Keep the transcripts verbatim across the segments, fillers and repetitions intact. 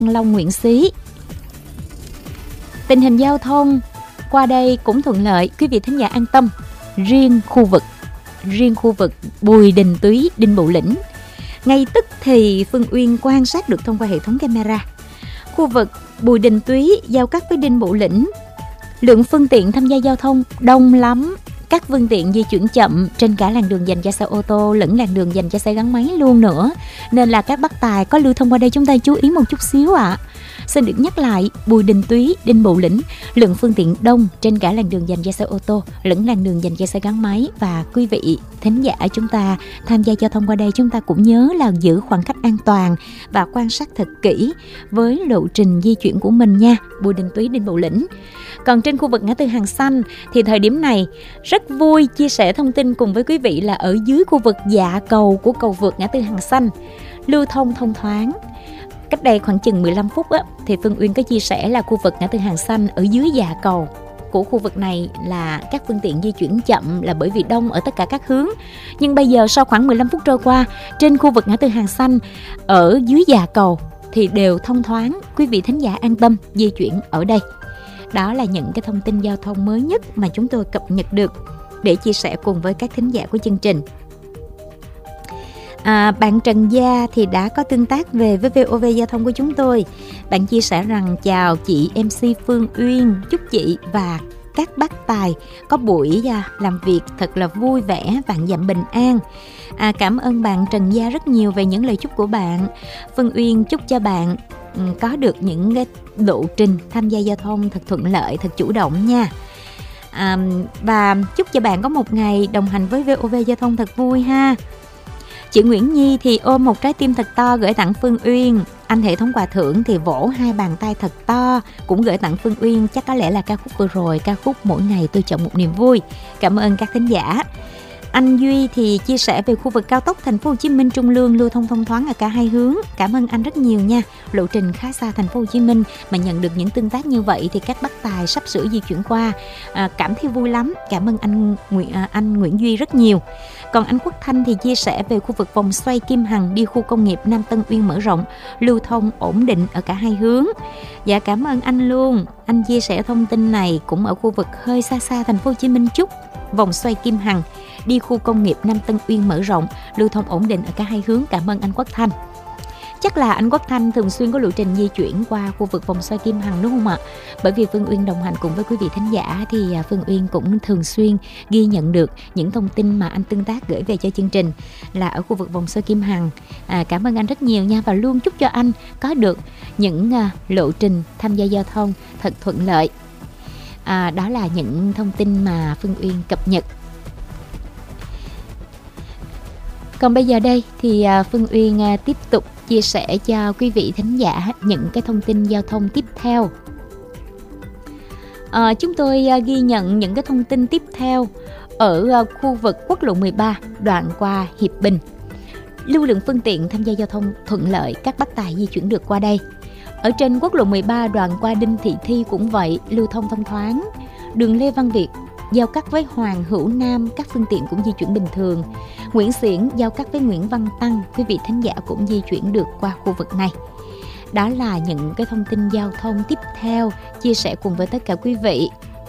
Long, Nguyễn Xí. Tình hình giao thông qua đây cũng thuận lợi, quý vị thính giả an tâm. Riêng khu vực riêng khu vực Bùi Đình Túy, Đinh Bộ Lĩnh, ngay tức thì Phương Uyên quan sát được thông qua hệ thống camera. Khu vực Bùi Đình Túy giao cắt với Đinh Bộ Lĩnh, lượng phương tiện tham gia giao thông đông lắm. Các phương tiện di chuyển chậm trên cả làn đường dành cho xe ô tô lẫn làn đường dành cho xe gắn máy luôn nữa. Nên là các bác tài có lưu thông qua đây chúng ta chú ý một chút xíu ạ. À. Xin được nhắc lại, Bùi Đình Túy, Đinh Bộ Lĩnh, lượng phương tiện đông trên cả làn đường dành cho xe ô tô lẫn làn đường dành cho xe gắn máy. Và quý vị thính giả chúng ta tham gia giao thông qua đây chúng ta cũng nhớ là giữ khoảng cách an toàn và quan sát thật kỹ với lộ trình di chuyển của mình nha. Bùi Đình Túy, Đinh Bộ Lĩnh. Còn trên khu vực ngã tư Hàng Xanh thì thời điểm này rất vui chia sẻ thông tin cùng với quý vị là ở dưới khu vực dạ cầu của cầu vượt ngã tư Hàng Xanh lưu thông thông thoáng. Cách đây khoảng chừng mười lăm phút á, thì Phương Uyên có chia sẻ là khu vực ngã tư Hàng Xanh ở dưới dạ cầu của khu vực này là các phương tiện di chuyển chậm là bởi vì đông ở tất cả các hướng. Nhưng bây giờ sau khoảng mười lăm phút trôi qua, trên khu vực ngã tư Hàng Xanh ở dưới dạ cầu thì đều thông thoáng, quý vị thính giả an tâm di chuyển ở đây. Đó là những cái thông tin giao thông mới nhất mà chúng tôi cập nhật được để chia sẻ cùng với các thính giả của chương trình. À, bạn Trần Gia thì đã có tương tác về với vê o vê Giao thông của chúng tôi. Bạn chia sẻ rằng chào chị em xê Phương Uyên, chúc chị và các bác tài có buổi làm việc thật là vui vẻ, vạn dặm bình an. À, cảm ơn bạn Trần Gia rất nhiều về những lời chúc của bạn. Phương Uyên chúc cho bạn có được những cái lộ trình tham gia giao thông thật thuận lợi, thật chủ động nha. À, và chúc cho bạn có một ngày đồng hành với vê o vê Giao thông thật vui ha. Chị Nguyễn Nhi thì ôm một trái tim thật to gửi tặng Phương Uyên. Anh hệ thống quà thưởng thì vỗ hai bàn tay thật to cũng gửi tặng Phương Uyên. Chắc có lẽ là ca khúc vừa rồi, ca khúc Mỗi Ngày Tôi Chọn Một Niềm Vui. Cảm ơn các thính giả. Anh Duy thì chia sẻ về khu vực cao tốc Thành phố Hồ Chí Minh Trung Lương lưu thông thông thoáng ở cả hai hướng. Cảm ơn anh rất nhiều nha. Lộ trình khá xa Thành phố Hồ Chí Minh mà nhận được những tương tác như vậy thì các bác tài sắp sửa di chuyển qua à, cảm thấy vui lắm. Cảm ơn anh Nguyễn à, anh Nguyễn Duy rất nhiều. Còn anh Quốc Thanh thì chia sẻ về khu vực vòng xoay Kim Hằng đi khu công nghiệp Nam Tân Uyên mở rộng, lưu thông ổn định ở cả hai hướng. Dạ cảm ơn anh luôn. Anh chia sẻ thông tin này cũng ở khu vực hơi xa xa Thành phố Hồ Chí Minh chút. Vòng xoay Kim Hằng đi khu công nghiệp Nam Tân Uyên mở rộng, lưu thông ổn định ở cả hai hướng. Cảm ơn anh Quốc Thanh. Chắc là anh Quốc Thanh thường xuyên có lộ trình di chuyển qua khu vực vòng xoay Kim Hằng đúng không ạ? Bởi vì Phương Uyên đồng hành cùng với quý vị thính giả thì Phương Uyên cũng thường xuyên ghi nhận được những thông tin mà anh tương tác gửi về cho chương trình là ở khu vực vòng xoay Kim Hằng. À, cảm ơn anh rất nhiều nha và luôn chúc cho anh có được những uh, lộ trình tham gia giao thông thật thuận lợi. À, đó là những thông tin mà Phương Uyên cập nhật. Còn bây giờ đây thì Phương Uyên tiếp tục chia sẻ cho quý vị thính giả những cái thông tin giao thông tiếp theo. À, chúng tôi ghi nhận những cái thông tin tiếp theo ở khu vực quốc lộ mười ba đoạn qua Hiệp Bình. Lưu lượng phương tiện tham gia giao thông thuận lợi, các bác tài di chuyển được qua đây. Ở trên quốc lộ mười ba đoạn qua Đinh Thị Thi cũng vậy, lưu thông thông thoáng. Đường Lê Văn Việt giao cắt với Hoàng Hữu Nam, các phương tiện cũng di chuyển bình thường. Nguyễn Xiển giao cắt với Nguyễn Văn Tăng, quý vị thính giả cũng di chuyển được qua khu vực này. Đó là những cái thông tin giao thông tiếp theo chia sẻ cùng với tất cả quý vị.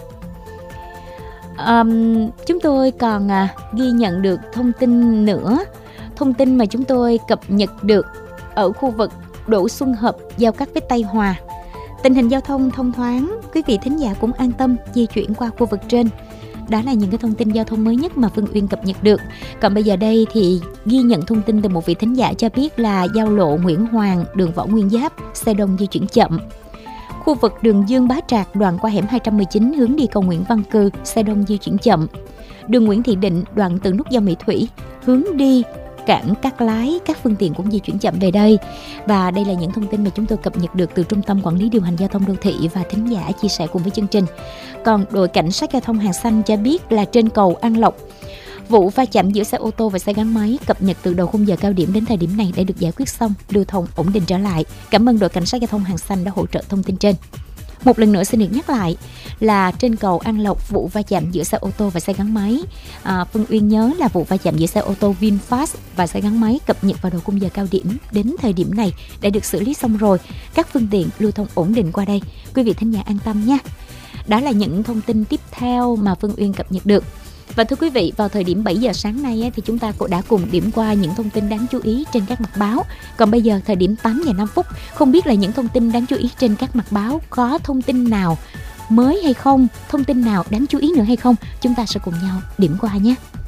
Um, chúng tôi còn à, ghi nhận được thông tin nữa. Thông tin mà chúng tôi cập nhật được ở khu vực Đỗ Xuân Hợp giao cắt với Tây Hòa. Tình hình giao thông thông thoáng, quý vị thính giả cũng an tâm di chuyển qua khu vực trên. Đó là những cái thông tin giao thông mới nhất mà Phương Uyên cập nhật được. Còn bây giờ đây thì ghi nhận thông tin từ một vị thính giả cho biết là giao lộ Nguyễn Hoàng, đường Võ Nguyên Giáp, xe đông di chuyển chậm. Khu vực đường Dương Bá Trạc đoạn qua hẻm hai trăm mười chín hướng đi cầu Nguyễn Văn Cừ, xe đông di chuyển chậm. Đường Nguyễn Thị Định đoạn từ nút giao Mỹ Thủy hướng đi cảng Cát Lái, các phương tiện cũng di chuyển chậm về đây. Và đây là những thông tin mà chúng tôi cập nhật được từ Trung tâm Quản lý Điều hành Giao thông Đô thị và thính giả chia sẻ cùng với chương trình. Còn đội cảnh sát giao thông Hàng Xanh cho biết là trên cầu An Lộc, vụ va chạm giữa xe ô tô và xe gắn máy cập nhật từ đầu khung giờ cao điểm đến thời điểm này đã được giải quyết xong, lưu thông ổn định trở lại. Cảm ơn đội cảnh sát giao thông Hàng Xanh đã hỗ trợ thông tin trên. Một lần nữa xin được nhắc lại là trên cầu An Lộc, vụ va chạm giữa xe ô tô và xe gắn máy. À, Phương Uyên nhớ là vụ va chạm giữa xe ô tô VinFast và xe gắn máy cập nhật vào đầu khung giờ cao điểm. Đến thời điểm này đã được xử lý xong rồi, các phương tiện lưu thông ổn định qua đây. Quý vị thính giả an tâm nha. Đó là những thông tin tiếp theo mà Phương Uyên cập nhật được. Và thưa quý vị, vào thời điểm bảy giờ sáng nay thì chúng ta cũng đã cùng điểm qua những thông tin đáng chú ý trên các mặt báo. Còn bây giờ thời điểm tám giờ năm phút, không biết là những thông tin đáng chú ý trên các mặt báo có thông tin nào mới hay không, thông tin nào đáng chú ý nữa hay không, chúng ta sẽ cùng nhau điểm qua nhé.